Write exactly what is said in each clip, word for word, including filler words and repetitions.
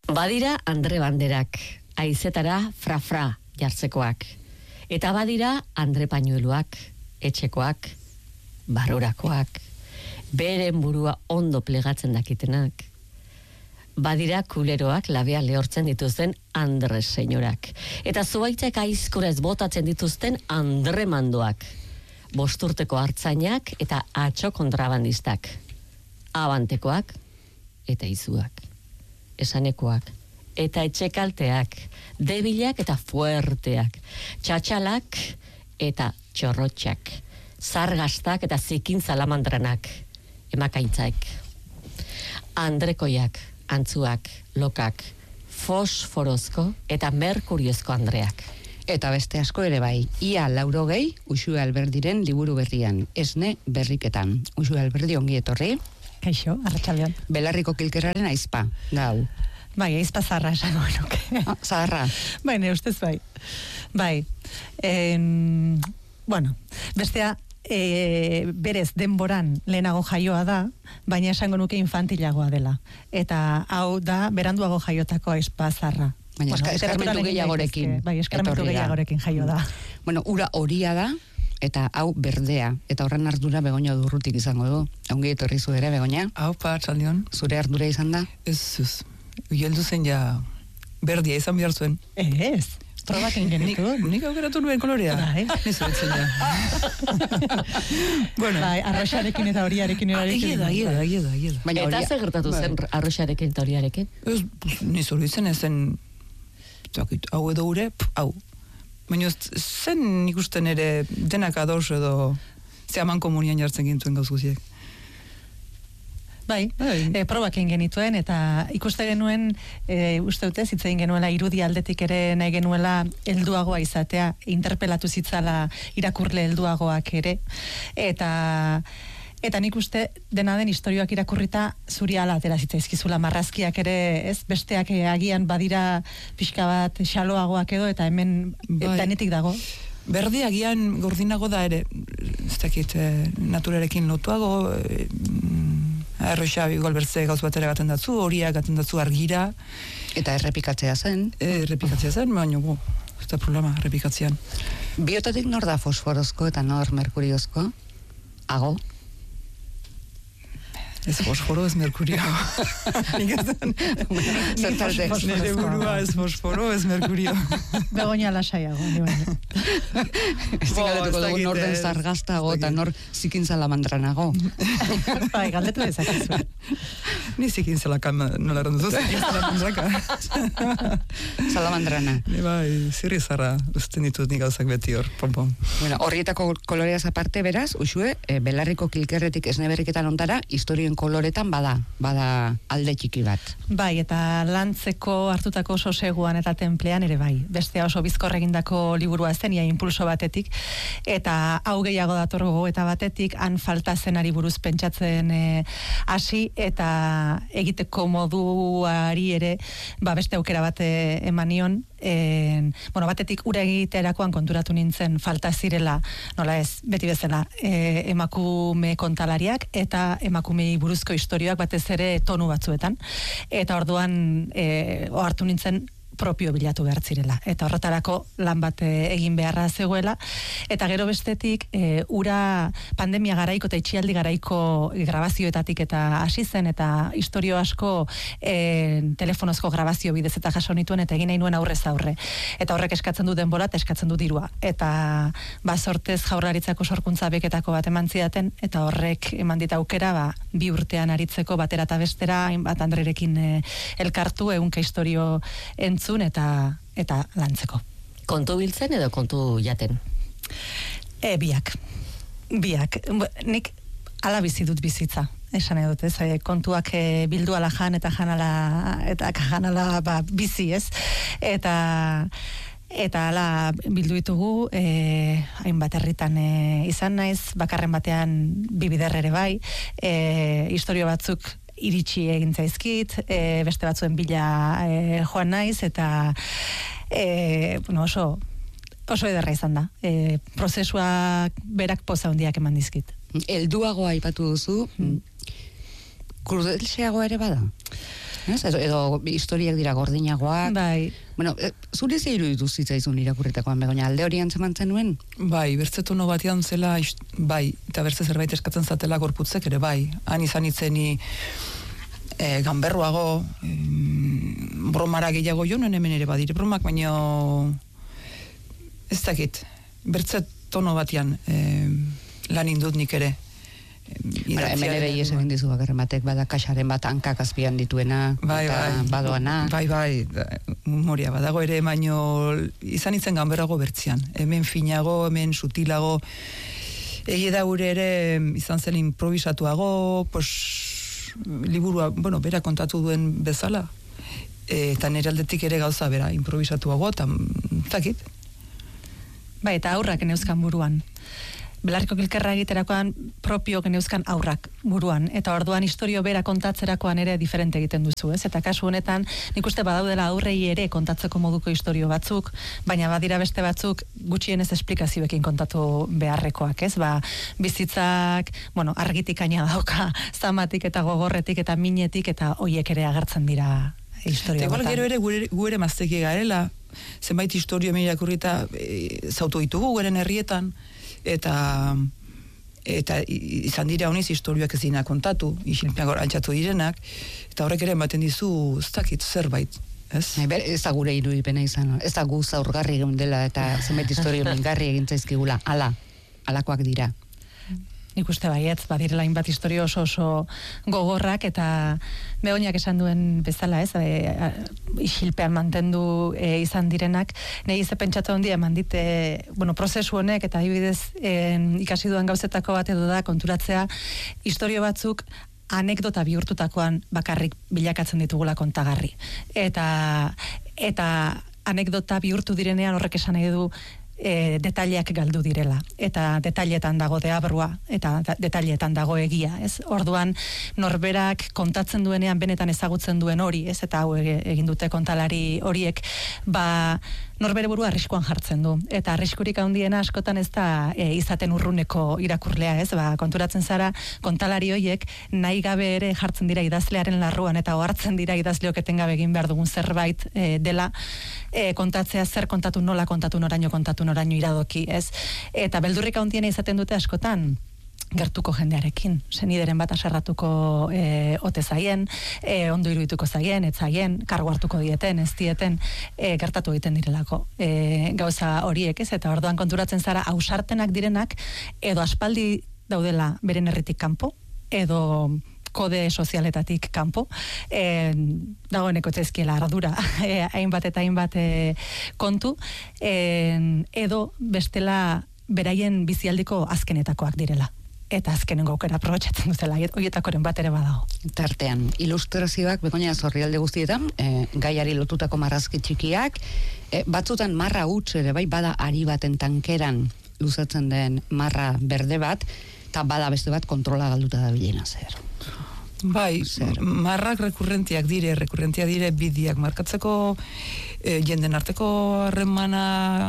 Badira Andre Banderak, haizetara fra-fra jartzekoak. Eta badira Andre Pañueluak, etxekoak, barorakoak, beren burua ondo plegatzen dakitenak. Badira kuleroak labea lehortzen dituzten Andre senyorak. Eta zuaitzek aizkorez botatzen dituzten Andre mandoak. Bosturteko hartzainak eta atxo kontrabandistak. Abantekoak eta izuak. Esanekoak, eta etxekalteak, debilak eta fuerteak, txatxalak eta txorrotxak, zargastak eta zikin salamandranak, emakaintzaik, andrekoiak, antzuak, lokak, fosforozko eta merkuriozko andreak. Eta beste asko ere bai, ia laurogei Uxue Alberdiren liburu berrian, esne berriketan. Uxue Alberdi ongi etorri. Kaixo, arratsaldean. Belarriko kilkerraren aizpa, gau. Bai, aizpa zarra esango nuke. Ah, zarra. Bai, ne ustez bai. Bai. En, bueno, bestea e, berez denboran lehenago jaioa da, baina esango nuke infantilagoa dela. Eta hau da beranduago jaiotako aizpa zarra. Baina bueno, eskarmentu gehiagorekin. Bai, eskarmentu gehiagorekin jaio da. Bueno, ura horia da, eta hau berdea, eta horren ardura Begoña Durrutik izango du. Ongi etorri zu ere, Begoña? Hau, patxaldion. Zure ardura izan da? Ez, ez. Uieldu zen ja berdia izan behar zuen. Ez, probak egin Nik, nik aukeratu nuen kolorea. Bai. Nizu betzen ja. Bueno. Bai, arroxarekin eta horiarekin erarekin. Egieda, egieda, egieda, egieda. Baina eta ze gertatu zen arroxarekin eta horiarekin? Ez, nizu horitzen ezen, hau edo ure, hau. Baina zen ikusten ere denak ados edo zehaman komunian jartzen gintuen gauz guziek. Bai, e, probak egin genituen eta ikuste genuen, e, uste dute, zitzein genuela irudi aldetik ere nahi genuela helduagoa izatea, interpelatu zitzala irakurle helduagoak ere, eta eta nik uste dena den istorioak irakurrita zuri ala atera zitzaizkizula marrazkiak ere, ez, besteak agian badira pixka bat xaloagoak edo, eta hemen bai. Danetik dago. Berdi agian gordinago da ere, ez dakit, eh, naturarekin lotuago, eh, arroxa igual bertze gauz batera gaten datzu, horiak gaten datzu argira. Eta errepikatzea zen. E, errepikatzea zen, baina gu, ez da problema, errepikatzean. Biotatik nor da fosforozko eta nor merkuriozko? Ago? Ez fosforo, ez merkurio. Zertarte. Nere burua ez fosforo, ez merkurio. Begoña lasaiago. Ez galdetuko dugu nor den zargaztago eta nor zikin salamandranago. Bai, galdetu dezakezu. Ni zikin salakan nola errandu zuz, zikin salamandraka. Salamandrana. Ni bai, zirri zarra, usten ditut nik gauzak beti hor, pompon. Bueno, horrietako koloreaz aparte, beraz, Uxue, e, belarriko kilkerretik esne berriketan ontara, historien koloretan bada, bada alde txiki bat. Bai, eta lantzeko hartutako soseguan eta tenplean ere bai. Bestea oso bizkor egindako liburua zen, ia impulso batetik, eta hau gehiago dator gogo eta batetik, han falta zenari buruz pentsatzen hasi, eta egiteko moduari ere, ba beste aukera bat emanion, En, bueno, batetik ura egiterakoan konturatu nintzen falta zirela, nola ez, beti bezala, e, emakume kontalariak eta emakumei buruzko istorioak batez ere tonu batzuetan. Eta orduan e, ohartu nintzen propio bilatu behar zirela. Eta horretarako lan bat egin beharra zegoela. Eta gero bestetik, e, ura pandemia garaiko eta itxialdi garaiko grabazioetatik eta hasi zen, eta istorio asko e, telefonozko grabazio bidez eta jaso nituen, eta egin nahi nuen aurrez aurre. Eta horrek eskatzen du denbora eta eskatzen du dirua. Eta ba, sortez Jaurlaritzako sorkuntza beketako bat eman zidaten, eta horrek eman dit aukera ba, bi urtean aritzeko batera eta bestera, hainbat Andrerekin e, elkartu, ehunka istorio entzu eta eta lantzeko. Kontu biltzen edo kontu jaten? E, biak. Biak. Nik ala bizi dut bizitza. Esan edut, ez? E, kontuak e, bildu ala jan eta janala eta janala ba, bizi, ez? Eta eta ala bildu ditugu e, hainbat herritan e, izan naiz, bakarren batean bi bider ere bai, e, istorio batzuk iritsi egin zaizkit, e, beste batzuen bila e, joan naiz, eta e, bueno, oso oso ederra izan da. E, prozesuak berak poza handiak eman dizkit. Helduago aipatu duzu, mm. krudelxeago ere bada? Ez? Edo, edo historiak dira gordinagoak. Bai. Bueno, e, zure ze iruditu zitzaizun irakurritakoan Begoña, alde hori antzemantzen nuen? Bai, bertze tono batean zela, ist- bai, eta bertze zerbait eskatzen zatela gorputzek ere, bai. Han izan itzeni e, ganberruago, e, bromara gehiago jo, nuen hemen ere badire bromak, baina ez dakit, bertze tono batean e, lan indut nik ere. Bara, hemen ere ies egin dizu bakarren batek, bada kaxaren bat hankak azpian dituena, bai, eta bai, badoana. Bai, bai, da, memoria badago ere, baino izan itzen ganberago bertzian. Hemen finago, hemen sutilago, egi da gure ere izan zen improvisatuago, pues, liburua, bueno, bera kontatu duen bezala. E, eta nire aldetik ere gauza bera, improvisatuago, eta takit. Bai, eta aurrak neuzkan buruan. Belarriko kilkerra egiterakoan propio geneuzkan aurrak buruan, eta orduan historio bera kontatzerakoan ere diferente egiten duzu, ez? Eta kasu honetan, nik uste badaudela aurrei ere kontatzeko moduko historio batzuk, baina badira beste batzuk gutxienez esplikazioekin kontatu beharrekoak, ez? Ba, bizitzak, bueno, argitik aina dauka, zamatik eta gogorretik eta minetik, eta hoiek ere agertzen dira historio Igual batan. gero ere gure, gure mazteki garela, zenbait historio hemen irakurrita e, zautu ditugu guren herrietan, eta eta izan dira honiz historioak ez dina kontatu, isilpeak antxatu direnak, eta horrek ere ematen dizu, ez dakit zerbait, ez? Ber, ez da gure irudipena izan, ez da gu zaurgarri geundela eta zenbait historio mingarri egin zaizkigula, ala, alakoak dira. Nik uste baietz, badirela hainbat historio oso oso gogorrak, eta Begoñak esan duen bezala, ez, e, a, isilpean mantendu e, izan direnak, nahi ze pentsatu handia eman dit, e, bueno, prozesu honek, eta adibidez e, ikasi duan gauzetako bat edo da, konturatzea, historio batzuk anekdota bihurtutakoan bakarrik bilakatzen ditugula kontagarri. Eta, eta anekdota bihurtu direnean horrek esan nahi du, E, detaileak galdu direla, eta detailetan dago deabrua, eta da, detailetan dago egia, ez? Orduan, norberak kontatzen duenean benetan ezagutzen duen hori, ez? Eta hau egin dute kontalari horiek, ba, norbere burua arriskuan jartzen du, eta arriskurik handiena askotan ez da e, izaten urruneko irakurlea, ez? Ba, konturatzen zara, kontalari horiek nahi gabe ere jartzen dira idazlearen larruan, eta ohartzen dira idazleok etengabe egin behar dugun zerbait e, dela, e, kontatzea zer kontatu, nola kontatu, noraino kontatu, noraino iradoki, ez? Eta beldurrik handiena izaten dute askotan gertuko jendearekin, senideren bat aserratuko e, ote zaien, e, ondo irudituko zaien, ez zaien, kargo hartuko dieten, ez dieten, e, gertatu egiten direlako e, gauza horiek, ez? Eta orduan konturatzen zara ausartenak direnak, edo aspaldi daudela beren herritik kanpo, edo kode sozialetatik kanpo, e, dagoeneko ezkiela ardura, e, hainbat eta hainbat e, kontu, e, edo bestela beraien bizialdiko azkenetakoak direla. Eta azkenengo aukera aprobetxatzen dutela, horietakoren bat ere badago. Tartean, ilustrazioak Begoña Zorrialde guztietan, e, gaiari lotutako marrazki txikiak, e, batzutan marra huts ere bai, bada ari baten tankeran luzatzen den marra berde bat, eta bada beste bat kontrola galduta da bilena zer. Bai, Zer? marrak rekurrentiak dire, rekurrentiak dire bidiak markatzeko e, jenden arteko harremana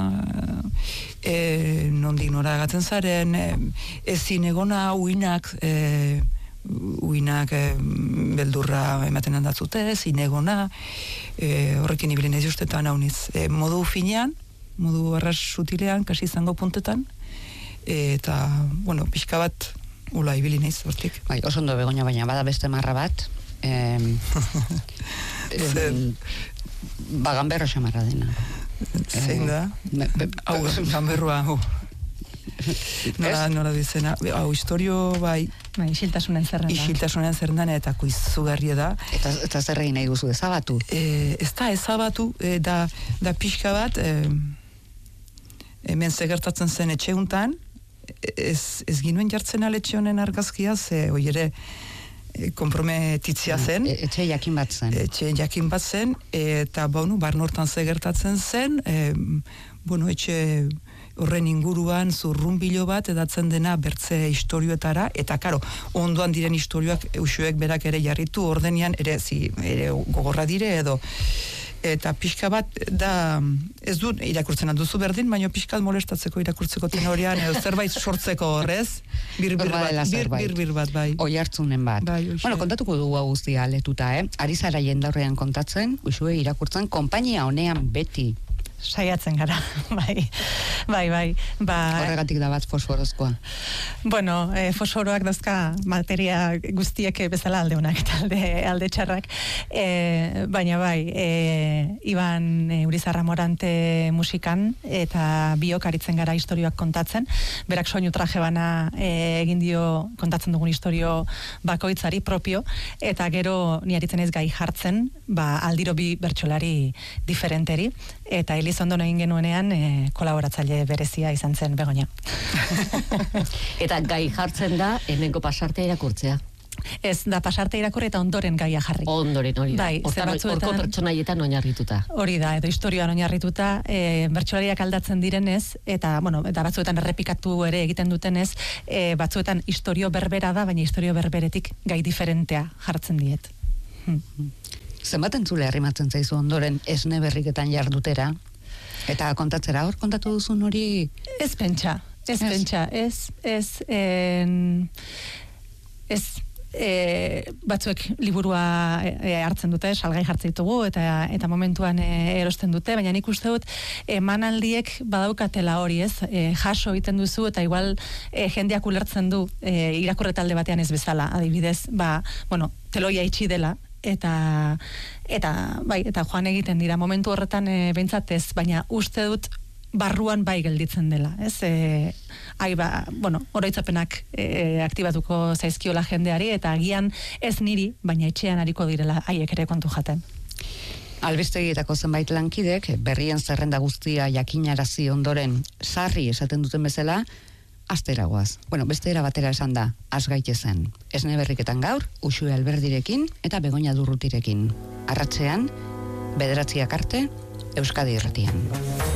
e, nondik nora gatzen zaren, e, ezin egona uinak e, uinak e, beldurra ematen handatzute, ezin egona e, horrekin ibili nahi ustetan hauniz. E, modu finean, modu arras sutilean, kasi izango puntetan, e, eta, bueno, pixka bat ula ibili naiz hortik. Bai, oso ondo Begoña, baina bada beste marra bat, em, em, baganberro xamarra dena. Zein da? Me- be- Hau, ganberrua, hau. Nora, nora dizena. Hau, historio, bai, Bai, isiltasunen zerrenda. isiltasunean zerdan eta izugarria da. Eta, eta zer egin nahi duzu ezabatu? E, ez da ezabatu, e, da, da pixka bat, e, hemen zegertatzen zen etxeuntan, ez, ez ginuen jartzen aletxe honen argazkia, ze hoi ere e, komprometitzia zen. E, etxe jakin bat zen. Etxe jakin bat zen, eta bueno, barnortan zegertatzen zen, e, bueno, etxe horren inguruan zurrunbilo bat edatzen dena bertze historioetara, eta karo, ondoan diren historioak eusuek berak ere jarritu, ordenean ere, zi, ere gogorra dire edo eta pixka bat da, ez du irakurtzen duzu berdin, baina pixka molestatzeko irakurtzeko tenorean, edo zerbait sortzeko horrez, bir bir bat, bir, bir, bir bat, bai. Oi hartzunen bat. Bai, bueno, kontatuko dugu hau guztia aletuta, eh? Ari zara jendaurrean kontatzen, usue irakurtzen, konpainia honean beti. Saiatzen gara, bai, bai, bai. Ba, horregatik da bat fosforozkoa. Bueno, e, fosforoak dauzka materia guztiek bezala alde honak eta alde, alde txarrak. E, baina bai, e, Iban e, Urizarra Morante musikan eta biok aritzen gara istorioak kontatzen. Berak soinu traje bana e, egin dio kontatzen dugun istorio bakoitzari propio, eta gero ni aritzen ez gai jartzen, ba, aldiro bi bertsolari diferenteri, eta Elizondo egin genuenean e, kolaboratzaile berezia izan zen Begoña. Eta gai jartzen da, hemengo pasartea irakurtzea. Ez, da pasarte irakurri eta ondoren gaia jarri. Ondoren hori da. Bai, Hortan, horko pertsonaietan oinarrituta. Hori da, edo historioan oinarrituta, e, bertsolariak aldatzen direnez, eta, bueno, eta batzuetan errepikatu ere egiten dutenez, e, batzuetan historio berbera da, baina historio berberetik gai diferentea jartzen diet. Hmm. Zenbat entzule arrimatzen zaizu ondoren esne berriketan jardutera? Eta kontatzera, hor kontatu duzun hori? Ez pentsa, ez pentsa, ez, ez, en, ez, e, batzuek liburua e, hartzen dute, salgai jartzen ditugu, eta eta momentuan e, erosten dute, baina nik uste dut, emanaldiek badaukatela hori, ez, e, jaso egiten duzu, eta igual e, jendeak ulertzen du, e, irakurre talde batean ez bezala, adibidez, ba, bueno, teloia itxi dela, eta eta bai, eta joan egiten dira momentu horretan e, behintzat ez, baina uste dut barruan bai gelditzen dela, ez? E, ai ba, bueno, oroitzapenak e, aktibatuko zaizkiola jendeari, eta agian ez niri, baina etxean ariko direla haiek ere kontu jaten. Albistegietako zenbait lankidek berrien zerrenda guztia jakinarazi ondoren sarri esaten duten bezala, asteragoaz. Bueno, beste era batera esan da, az gaitezen. Esne berriketan gaur, Uxue Alberdirekin eta Begoña Durrutirekin. Arratsean, bederatziak arte, Euskadi Irratian.